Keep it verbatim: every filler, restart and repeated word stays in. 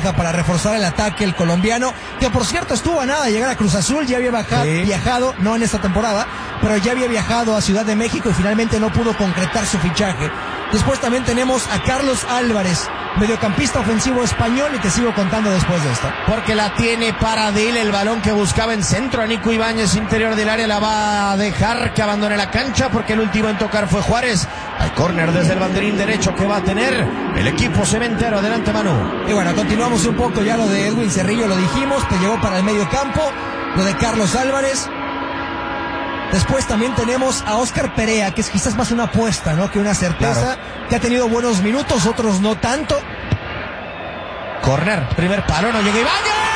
baja para reforzar el ataque, el colombiano, que por cierto estuvo a nada de llegar a Cruz Azul, ya había baja, sí. viajado, no en esta temporada, pero ya había viajado a Ciudad de México y finalmente no pudo concretar su fichaje. Después también tenemos a Carlos Álvarez, mediocampista ofensivo español, y te sigo contando después de esto. Porque la tiene para Dil, el balón que buscaba en centro a Nico Ibáñez, interior del área, la va a dejar que abandone la cancha porque el último en tocar fue Juárez. Hay córner desde el banderín derecho que va a tener el equipo cementero. Adelante, Manu. Y bueno, continuamos un poco, ya lo de Edwin Cerrillo lo dijimos, que llegó para el medio campo, lo de Carlos Álvarez. Después también tenemos a Óscar Perea, que es quizás más una apuesta, ¿no?, que una certeza, claro. que ha tenido buenos minutos, otros no tanto. Corner, primer palo, no llega Ibáñez.